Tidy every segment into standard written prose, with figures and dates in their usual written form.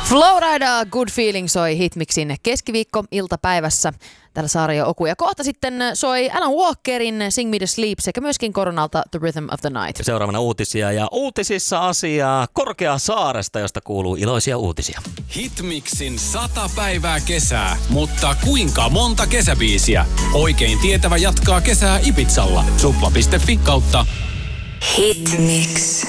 Flowrider Good Feeling soi Hitmixin keskiviikko iltapäivässä. Täällä Saario Oku. Ja kohta sitten soi Alan Walkerin Sing Me to Sleep sekä myöskin Koronalta The Rhythm of the Night. Seuraavana uutisia ja uutisissa asiaa Korkeasaaresta, josta kuuluu iloisia uutisia. Hitmixin 100 päivää kesää, mutta kuinka monta kesäbiisiä? Oikein tietävä jatkaa kesää Ibizalla. Supla.fi/. Hitmix.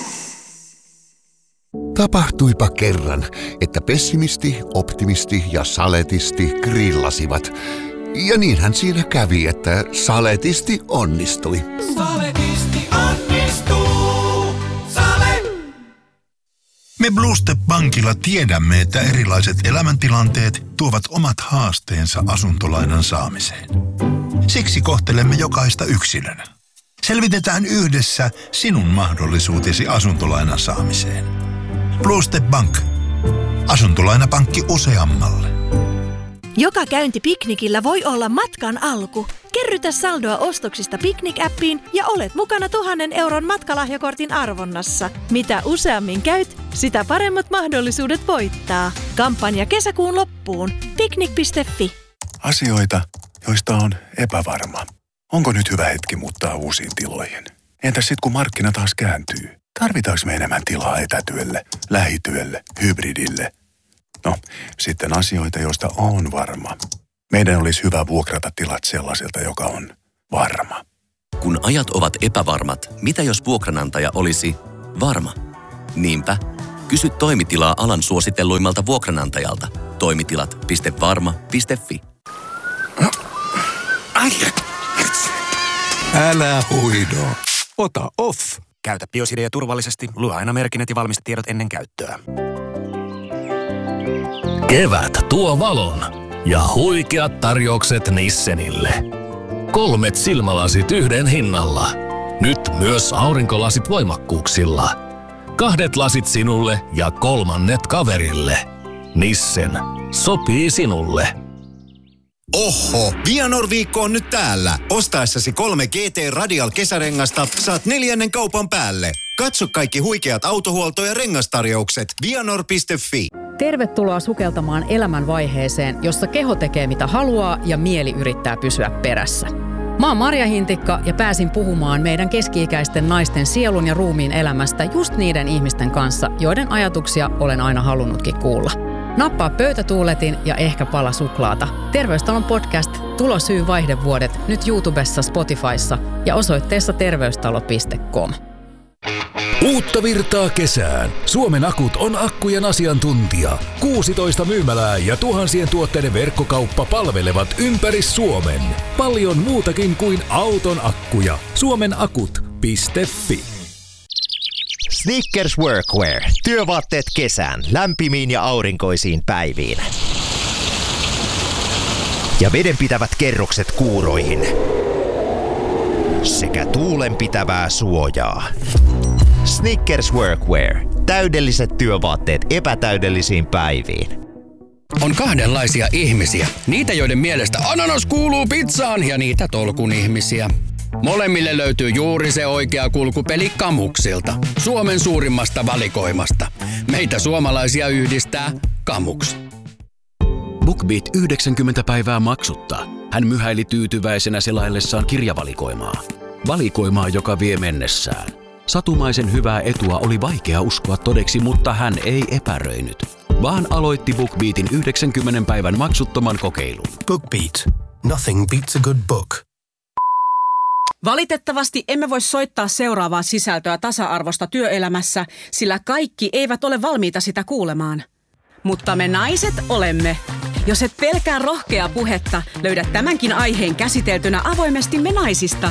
Tapahtuipa kerran, että pessimisti, optimisti ja saletisti grillasivat. Ja niinhän siinä kävi, että saletisti onnistui. Saletisti onnistuu. Sale! Me Blue Step Bankilla tiedämme, että erilaiset elämäntilanteet tuovat omat haasteensa asuntolainan saamiseen. Siksi kohtelemme jokaista yksilönä. Selvitetään yhdessä sinun mahdollisuutesi asuntolainan saamiseen. Blue Step Bank. Asuntolainapankki useammalle. Joka käynti piknikillä voi olla matkan alku. Kerrytä saldoa ostoksista Piknik-appiin ja olet mukana 1 000 euron matkalahjakortin arvonnassa. Mitä useammin käyt, sitä paremmat mahdollisuudet voittaa. Kampanja kesäkuun loppuun. Piknik.fi. Asioita, joista on epävarma. Onko nyt hyvä hetki muuttaa uusiin tiloihin? Entäs sitten kun markkina taas kääntyy? Tarvitaanko me enemmän tilaa etätyölle, lähityölle, hybridille? No, sitten asioita, joista on varma. Meidän olisi hyvä vuokrata tilat sellaiselta, joka on varma. Kun ajat ovat epävarmat, mitä jos vuokranantaja olisi varma? Niinpä, kysy toimitilaa alan suositelluimmalta vuokranantajalta. Toimitilat.varma.fi. Älä huido. Ota off. Käytä Biosidea turvallisesti. Lue aina merkinnät ja valmistetiedot ennen käyttöä. Kevät tuo valon ja huikeat tarjoukset Nissenille. 3 silmälasit yhden hinnalla. Nyt myös aurinkolasit voimakkuuksilla. 2 lasit sinulle ja 3 kaverille. Nissen. Sopii sinulle. Oho, Vianor-viikko on nyt täällä. Ostaessasi 3 GT Radial kesärengasta saat 4. kaupan päälle. Katso kaikki huikeat autohuolto- ja rengastarjoukset vianor.fi. Tervetuloa sukeltamaan elämänvaiheeseen, jossa keho tekee mitä haluaa ja mieli yrittää pysyä perässä. Mä oon Marja Hintikka ja pääsin puhumaan meidän keski-ikäisten naisten sielun ja ruumiin elämästä just niiden ihmisten kanssa, joiden ajatuksia olen aina halunnutkin kuulla. Nappaa pöytätuuletin ja ehkä pala suklaata. Terveystalon podcast Tulo syy vaihdevuodet nyt YouTubessa, Spotifyssa ja osoitteessa terveystalo.com. Uutta virtaa kesään. Suomen Akut on akkujen asiantuntija. 16 myymälää ja tuhansien tuotteiden verkkokauppa palvelevat ympäri Suomen. Paljon muutakin kuin auton akkuja. Suomenakut.fi. Snickers Workwear. Työvaatteet kesään, lämpimiin ja aurinkoisiin päiviin. Ja vedenpitävät kerrokset kuuroihin. Sekä tuulenpitävää suojaa. Snickers Workwear. Täydelliset työvaatteet epätäydellisiin päiviin. On kahdenlaisia ihmisiä. Niitä, joiden mielestä ananas kuuluu pizzaan ja niitä tolkun ihmisiä. Molemmille löytyy juuri se oikea kulkupeli Kamuksilta. Suomen suurimmasta valikoimasta. Meitä suomalaisia yhdistää Kamuks. BookBeat 90 päivää maksutta. Hän myhäili tyytyväisenä selaillessaan kirjavalikoimaa. Valikoimaa, joka vie mennessään. Satumaisen hyvää etua oli vaikea uskoa todeksi, mutta hän ei epäröinyt, vaan aloitti BookBeatin 90 päivän maksuttoman kokeilun. BookBeat. Nothing beats a good book. Valitettavasti emme voi soittaa seuraavaa sisältöä tasa-arvosta työelämässä, sillä kaikki eivät ole valmiita sitä kuulemaan. Mutta me naiset olemme. Jos et pelkää rohkeaa puhetta, löydät tämänkin aiheen käsiteltynä avoimesti Me naisista.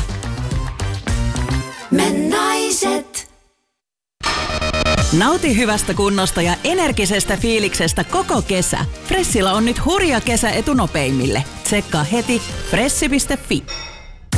Me naiset. Nauti hyvästä kunnosta ja energisestä fiiliksestä koko kesä. Fressillä on nyt hurja kesäetu nopeimille. Tsekkaa heti fressi.fi.